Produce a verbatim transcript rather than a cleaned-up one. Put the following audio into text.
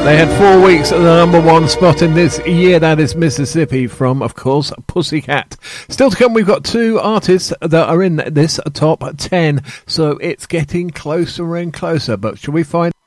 They had four weeks at the number one spot in this year. That is Mississippi from, of course, Pussycat. Still to come, we've got two artists that are in this top ten. So it's getting closer and closer. But shall we find